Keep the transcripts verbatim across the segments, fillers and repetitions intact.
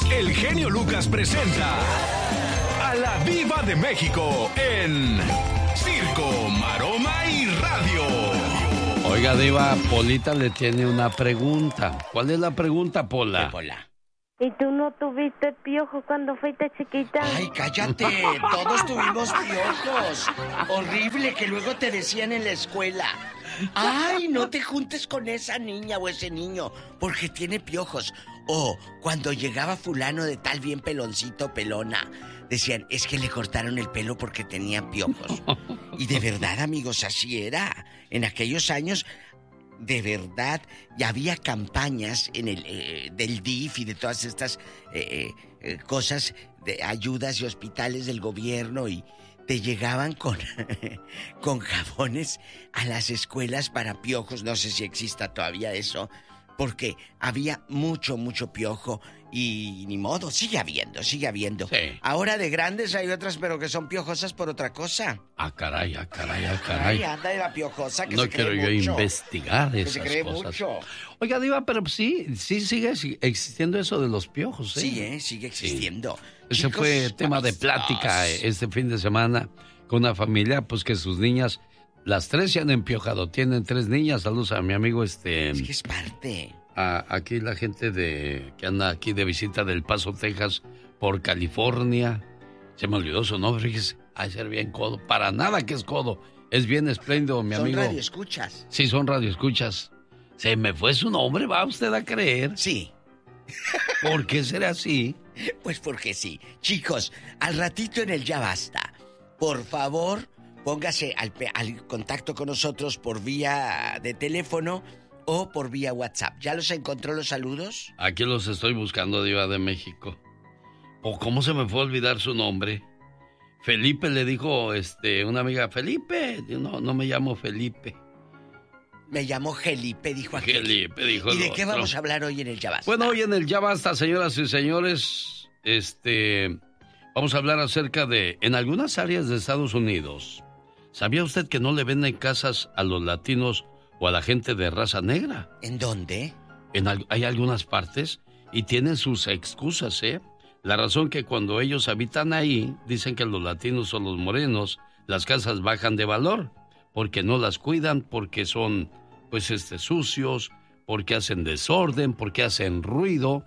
el genio Lucas presenta a la Diva de México en Circo, Maroma y Radio. Oiga, Diva, Polita le tiene una pregunta. ¿Cuál es la pregunta, Pola? Pola. ¿Y tú no tuviste piojo cuando fuiste chiquita? Ay, cállate, todos tuvimos piojos. Horrible que luego te decían en la escuela. Ay, no te juntes con esa niña o ese niño, porque tiene piojos. O cuando llegaba fulano de tal bien peloncito, pelona, decían, es que le cortaron el pelo porque tenía piojos. Y de verdad, amigos, así era. En aquellos años, de verdad, ya había campañas en el eh, del D I F y de todas estas eh, eh, cosas, de ayudas y hospitales del gobierno, y te llegaban con, con jabones a las escuelas para piojos. No sé si exista todavía eso, porque había mucho, mucho piojo y ni modo, sigue habiendo, sigue habiendo. Sí. Ahora de grandes hay otras, pero que son piojosas por otra cosa. Ah, caray, ah, caray, ah, caray. Ay, anda de la piojosa que no se cree quiero yo mucho. investigar Que esas se cree cosas. mucho. Oiga, Diva, pero sí, sí sigue existiendo eso de los piojos, ¿eh? Sí, ¿eh? Sigue existiendo. Sí. Ese Chicos, fue tema de plática este fin de semana con una familia, pues que sus niñas, las tres se han empiojado. Tienen tres niñas. Saludos a mi amigo este. Es que es parte. A, aquí la gente de que anda aquí de visita del Paso, Texas, por California. Se me olvidó su nombre, fíjese. Ay, ser bien codo. Para nada que es codo. Es bien espléndido, mi son amigo. Son radioescuchas. Sí, son radioescuchas. Se me fue su nombre, ¿va usted a creer? Sí. ¿Por qué será así? Pues porque sí. Chicos, al ratito en el Ya Basta, por favor, póngase al, al contacto con nosotros por vía de teléfono o por vía WhatsApp. ¿Ya los encontró los saludos? Aquí los estoy buscando, Diva de México. ¿O cómo se me fue a olvidar su nombre? Felipe le dijo, este, una amiga, Felipe. No, no me llamo Felipe. Me llamo Felipe, dijo aquel. Felipe, dijo. ¿Y de el qué otro. vamos a hablar hoy en el Ya Basta? Bueno, hoy en el Ya Basta, señoras y señores, este, vamos a hablar acerca de, en algunas áreas de Estados Unidos, ¿sabía usted que no le venden casas a los latinos o a la gente de raza negra? ¿En dónde? En al, hay algunas partes y tienen sus excusas, ¿eh? La razón que cuando ellos habitan ahí, dicen que los latinos o los morenos, las casas bajan de valor, porque no las cuidan, porque son, pues, este, sucios, porque hacen desorden, porque hacen ruido.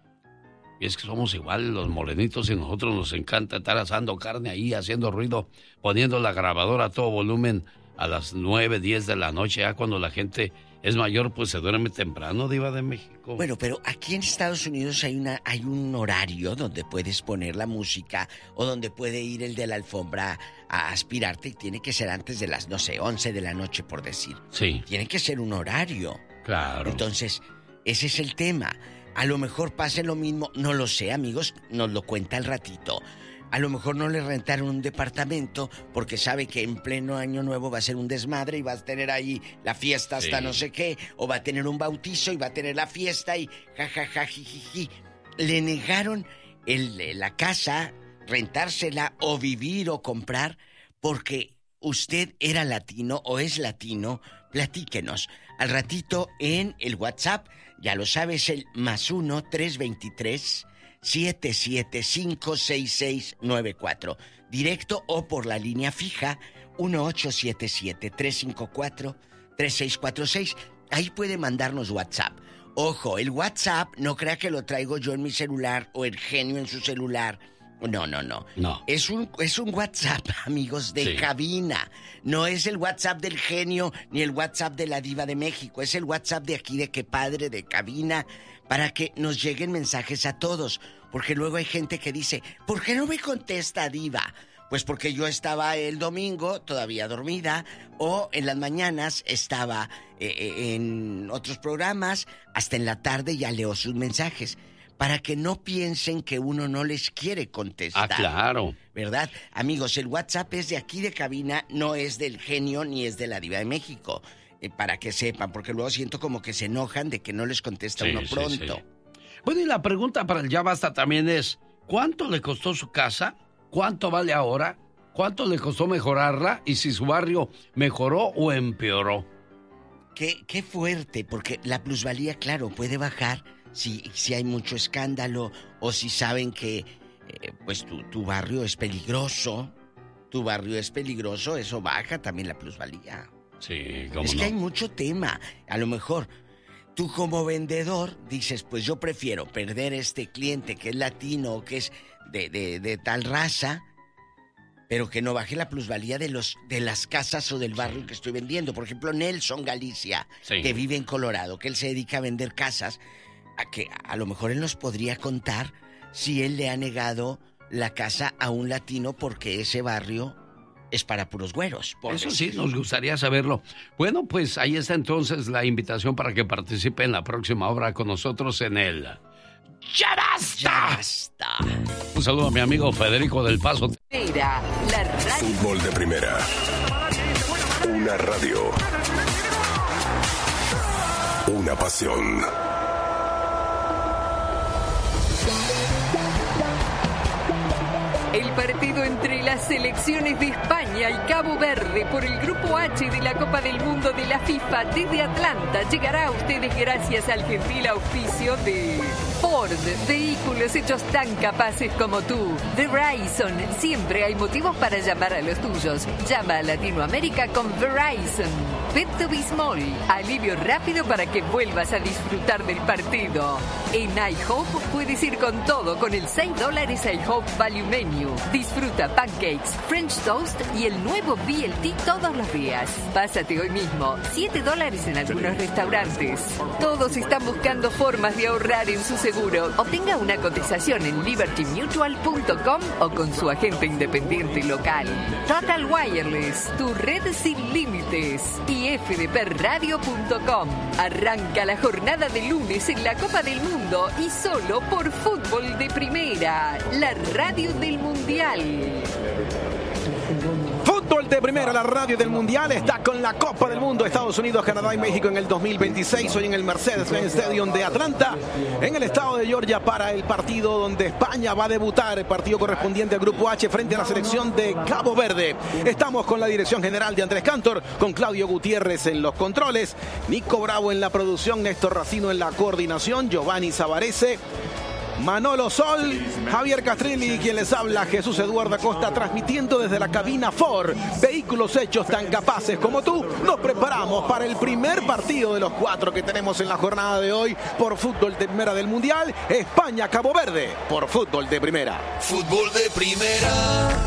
Y es que somos igual los morenitos y nosotros nos encanta estar asando carne ahí, haciendo ruido, poniendo la grabadora a todo volumen a las nueve, diez de la noche, ya cuando la gente es mayor, pues se duerme temprano, Diva de México. Bueno, pero aquí en Estados Unidos hay una hay un horario donde puedes poner la música o donde puede ir el de la alfombra a aspirarte y tiene que ser antes de las, no sé, once de la noche, por decir. Sí. Tiene que ser un horario. Claro. Entonces, ese es el tema. A lo mejor pase lo mismo, no lo sé, amigos, nos lo cuenta al ratito. A lo mejor no le rentaron un departamento porque sabe que en pleno año nuevo va a ser un desmadre y va a tener ahí la fiesta hasta sí. no sé qué, o va a tener un bautizo y va a tener la fiesta y jajaja, jijiji. Le negaron el, la casa, rentársela o vivir o comprar porque usted era latino o es latino. Platíquenos al ratito en el WhatsApp, ya lo sabes, el más uno, tres veintitrés, siete siete cinco, seis seis nueve cuatro. Directo o por la línea fija uno ocho siete siete, tres cinco cuatro, tres seis cuatro seis. Ahí puede mandarnos WhatsApp. Ojo, el WhatsApp no crea que lo traigo yo en mi celular o el genio en su celular. No, no, no. No. Es un, es un WhatsApp, amigos, de sí. cabina. No es el WhatsApp del genio ni el WhatsApp de la Diva de México. Es el WhatsApp de aquí, de Qué Padre, de cabina, para que nos lleguen mensajes a todos. Porque luego hay gente que dice, ¿por qué no me contesta, Diva? Pues porque yo estaba el domingo todavía dormida, o en las mañanas estaba eh, en otros programas, hasta en la tarde ya leo sus mensajes. Para que no piensen que uno no les quiere contestar. Ah, claro. ¿Verdad? Amigos, el WhatsApp es de aquí de cabina, no es del genio ni es de la Diva de México. Eh, para que sepan, porque luego siento como que se enojan de que no les contesta sí, uno pronto. Sí, sí. Bueno, y la pregunta para el Ya Basta también es, ¿cuánto le costó su casa? ¿Cuánto vale ahora? ¿Cuánto le costó mejorarla? Y si su barrio mejoró o empeoró. Qué, qué fuerte, porque la plusvalía, claro, puede bajar si, si hay mucho escándalo o si saben que eh, pues tu, tu barrio es peligroso. Tu barrio es peligroso, eso baja también la plusvalía. Sí, cómo Es que no. hay mucho tema. A lo mejor tú como vendedor dices, pues yo prefiero perder este cliente que es latino o que es de, de, de tal raza, pero que no baje la plusvalía de los de las casas o del barrio sí. que estoy vendiendo. Por ejemplo, Nelson Galicia, sí. que vive en Colorado, que él se dedica a vender casas, a que a lo mejor él nos podría contar si él le ha negado la casa a un latino porque ese barrio es para puros güeros. Eso sí, nos gustaría saberlo. Bueno, pues ahí está entonces la invitación para que participe en la próxima obra con nosotros en el... ¡Ya basta! ¡Ya basta! Un saludo a mi amigo Federico del Paso. Mira, la radio. Fútbol de primera. Una radio. Una pasión. El partido entre las selecciones de España y Cabo Verde por el Grupo H de la Copa del Mundo de la FIFA desde Atlanta llegará a ustedes gracias al gentil auspicio de Ford, vehículos hechos tan capaces como tú. Verizon, siempre hay motivos para llamar a los tuyos. Llama a Latinoamérica con Verizon. Pepto Bismol, alivio rápido para que vuelvas a disfrutar del partido. En iHope puedes ir con todo con el seis dólares iHope Value Menu. Disfruta pancakes, French toast y el nuevo B L T todos los días. Pásate hoy mismo, siete dólares en algunos restaurantes. Todos están buscando formas de ahorrar en su seguro. Obtenga una cotización en liberty mutual punto com o con su agente independiente local. Total Wireless, tu red sin límites. Y f d p radio punto com. Arranca la jornada de lunes en la Copa del Mundo y solo por Fútbol de Primera, la radio del Mundial. Fútbol de Primera, la radio del Mundial, está con la Copa del Mundo, Estados Unidos, Canadá y México en el dos mil veintiséis, hoy en el Mercedes-Benz Stadium de Atlanta, en el estado de Georgia, para el partido donde España va a debutar, el partido correspondiente al Grupo H frente a la selección de Cabo Verde. Estamos con la dirección general de Andrés Cantor, con Claudio Gutiérrez en los controles, Nico Bravo en la producción, Néstor Racino en la coordinación, Giovanni Savarese, Manolo Sol, Javier Castrilli y quien les habla, Jesús Eduardo Acosta, transmitiendo desde la cabina Ford. Vehículos hechos tan capaces como tú. Nos preparamos para el primer partido de los cuatro que tenemos en la jornada de hoy por Fútbol de Primera del Mundial. España-Cabo Verde por Fútbol de Primera. Fútbol de Primera.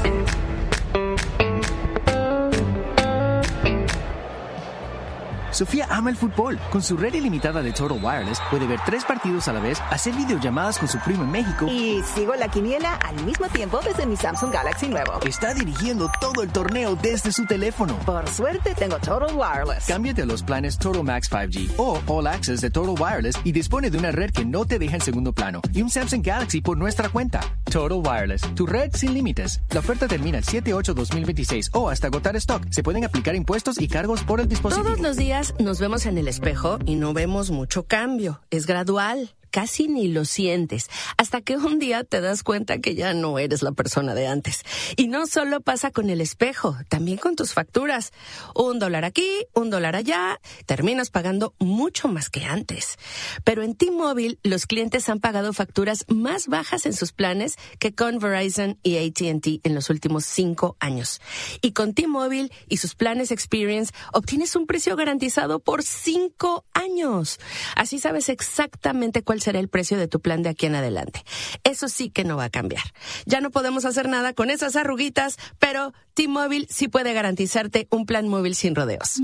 Sofía ama el fútbol. Con su red ilimitada de Total Wireless puede ver tres partidos a la vez, hacer videollamadas con su primo en México. Y sigo la quiniela al mismo tiempo desde mi Samsung Galaxy nuevo. Está dirigiendo todo el torneo desde su teléfono. Por suerte tengo Total Wireless. Cámbiate a los planes Total Max cinco G o All Access de Total Wireless y dispone de una red que no te deja en segundo plano y un Samsung Galaxy por nuestra cuenta. Total Wireless, tu red sin límites. La oferta termina el siete ocho dos mil veintiséis o hasta agotar stock. Se pueden aplicar impuestos y cargos por el dispositivo. Todos los días nos vemos en el espejo y no vemos mucho cambio. Es gradual. Casi ni lo sientes, hasta que un día te das cuenta que ya no eres la persona de antes. Y no solo pasa con el espejo, también con tus facturas. Un dólar aquí, un dólar allá, terminas pagando mucho más que antes. Pero en T-Mobile, los clientes han pagado facturas más bajas en sus planes que con Verizon y A T and T en los últimos cinco años. Y con T-Mobile y sus planes Experience, obtienes un precio garantizado por cinco años. Así sabes exactamente cuál será el precio de tu plan de aquí en adelante. Eso sí que no va a cambiar. Ya no podemos hacer nada con esas arruguitas, pero T-Mobile sí puede garantizarte un plan móvil sin rodeos.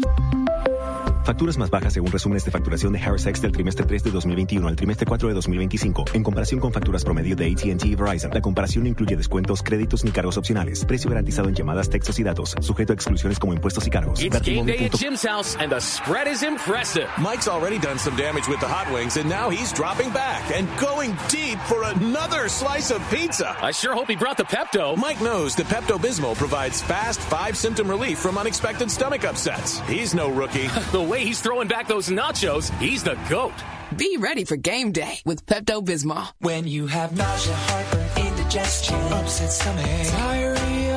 Facturas más bajas según resúmenes de facturación de Harris X del trimestre tres de dos mil veintiuno al trimestre cuatro de dos mil veinticinco, en comparación con facturas promedio de A T and T y Verizon. La comparación no incluye descuentos, créditos ni cargos opcionales. Precio garantizado en llamadas, textos y datos, sujeto a exclusiones como impuestos y cargos. It's game day at Jim's house and the spread is impressive. Mike's already done some damage with the hot wings and now he's dropping back and going deep for another slice of pizza. I sure hope he brought the Pepto. Mike knows that Pepto-Bismol provides fast five-symptom relief from unexpected stomach upsets. He's no rookie. The way he's throwing back those nachos, he's the GOAT. Be ready for game day with Pepto-Bismol. When you have nausea, heartburn, indigestion, upset stomach, diarrhea, you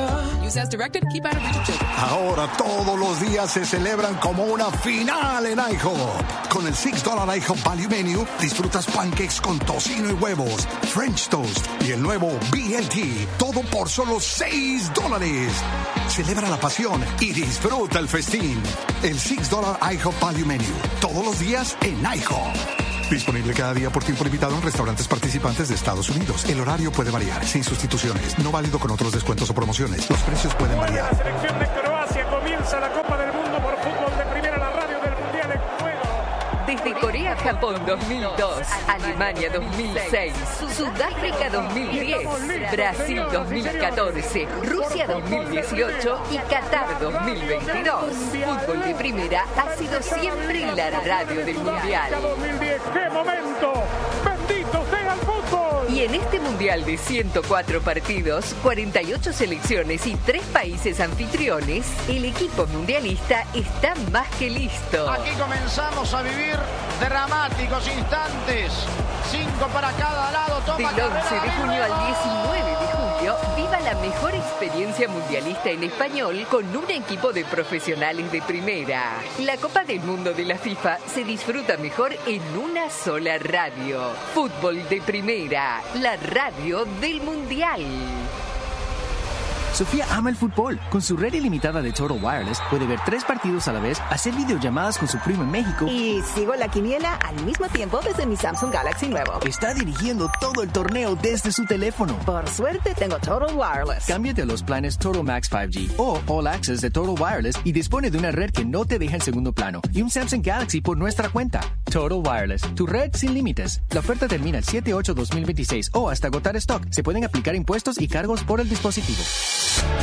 Use as directed. Keep out of reach of children. Ahora todos los días se celebran como una final en IHOP. Con el six dollar IHOP Value Menu disfrutas pancakes con tocino y huevos, French toast y el nuevo B L T. Todo por solo seis dólares. Celebra la pasión y disfruta el festín. El six dollar IHOP Value Menu. Todos los días en IHOP. Disponible cada día por tiempo limitado en restaurantes participantes de Estados Unidos. El horario puede variar, sin sustituciones. No válido con otros descuentos o promociones. Los precios pueden variar. La selección de Croacia comienza la Copa del Mundo por fútbol de primera, la radio del Mundial en juego. Desde Corea-Japón dos mil dos, Alemania dos mil seis, Sudáfrica dos mil diez, Brasil dos mil catorce, Rusia dos mil dieciocho y Qatar dos mil veintidós. Fútbol de primera ha sido siempre la radio del Mundial. dos mil diez, ¡qué momento! ¡Bendito sea el fútbol! Y en este Mundial de ciento cuatro partidos, cuarenta y ocho selecciones y tres países anfitriones, el equipo mundialista está más que listo. Aquí comenzamos a vivir dramáticos instantes. Cinco para cada lado. Toma Del once de junio al diecinueve de julio, viva la mejor experiencia mundialista en español con un equipo de profesionales de primera. La Copa del Mundo de la FIFA se disfruta mejor en una sola radio. Fútbol de primera, la radio del Mundial. Sofía ama el fútbol. Con su red ilimitada de Total Wireless puede ver tres partidos a la vez, hacer videollamadas con su primo en México. Y sigo la quiniela al mismo tiempo desde mi Samsung Galaxy nuevo. Está dirigiendo todo el torneo desde su teléfono. Por suerte tengo Total Wireless. Cámbiate a los planes Total Max cinco G o All Access de Total Wireless y dispone de una red que no te deja en segundo plano y un Samsung Galaxy por nuestra cuenta. Total Wireless, tu red sin límites. La oferta termina el siete ocho dos mil veintiséis o hasta agotar stock. Se pueden aplicar impuestos y cargos por el dispositivo.